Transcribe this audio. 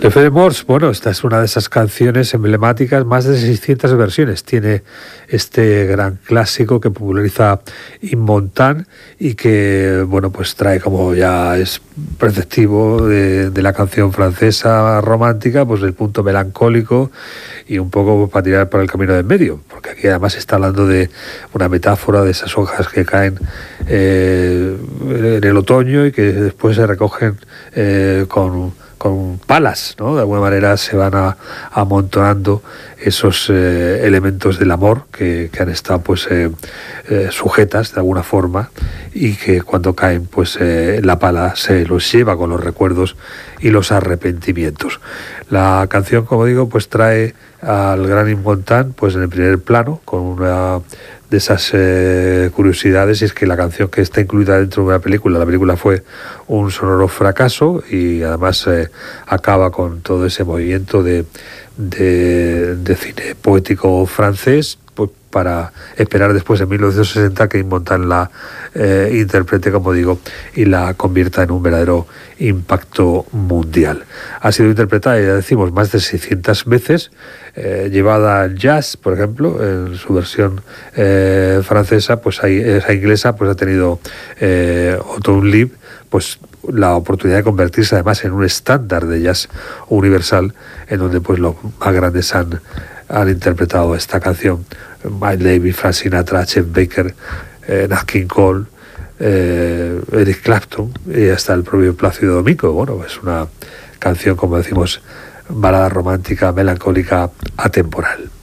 Morse, bueno, esta es una de esas canciones emblemáticas, más de 600 versiones. Tiene este gran clásico que populariza Yves Montand y que, bueno, pues trae, como ya es perceptivo de la canción francesa romántica, pues el punto melancólico y un poco para tirar por el camino del medio, porque aquí además está hablando de una metáfora de esas hojas que caen en el otoño y que después se recogen con palas, ¿no? De alguna manera se van amontonando esos elementos del amor que han estado pues sujetas de alguna forma y que cuando caen pues la pala se los lleva con los recuerdos y los arrepentimientos. La canción, como digo, pues trae al gran Yves Montand pues en el primer plano con una de esas curiosidades, y es que la canción que está incluida dentro de una película, la película fue un sonoro fracaso y además acaba con todo ese movimiento de cine poético francés, pues para esperar después en 1960 que Yves Montand la interprete, como digo, y la convierta en un verdadero impacto mundial. Ha sido interpretada, ya decimos, más de 600 veces, llevada al jazz, por ejemplo, en su versión francesa, pues esa inglesa pues ha tenido Autumn Leaves, pues la oportunidad de convertirse además en un estándar de jazz universal, en donde pues los más grandes han interpretado esta canción: Miles Davis, Frank Sinatra, Chet Baker, Nat King Cole, Eric Clapton y hasta el propio Plácido Domingo. Bueno, es una canción, como decimos, balada romántica, melancólica, atemporal.